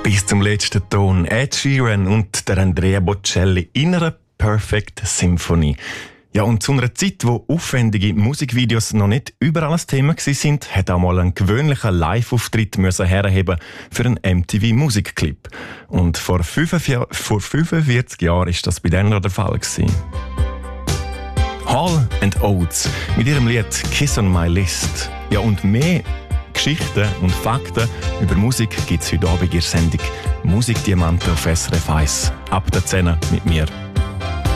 Bis zum letzten Ton Ed Sheeran und der Andrea Bocelli in einer Perfect Symphony. Ja, und zu einer Zeit, wo aufwendige Musikvideos noch nicht überall ein Thema waren, hat auch mal ein gewöhnlicher Live-Auftritt herheben für einen MTV-Musikclip. Und vor 45 Jahren war das bei denen der Fall gewesen. Hall & Oates mit ihrem Lied «Kiss on My List». Ja, und mehr Geschichten und Fakten über Musik gibt es heute Abend in der Sendung «Musikdiamanten» auf SRF 1. Ab der 10 mit mir.